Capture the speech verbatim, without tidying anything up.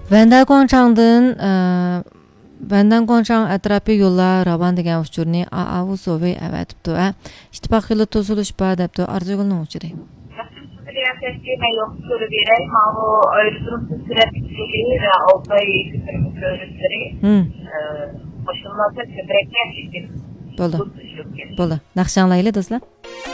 Vanda Guangchang'dan Vandan Guangchang atrofı yo'llar Raban degan uchurni Avu Sovi avatibdi. İttifoq yo'li to'silish bor debdi Arzugulning uchuri. Siyasette yok soru verir. Ha o ayrıntısız süreçleri ve Altay Kıtırımı Sözleri başılmazsa köbrekler çekti. Bo'ldi. Bo'ldi. Naqshanlayli do'stlar.